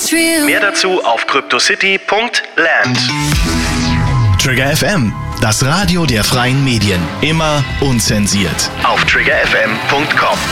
Mehr dazu auf cryptocity.land. Trigger FM, das Radio der freien Medien. Immer unzensiert. Auf triggerfm.com.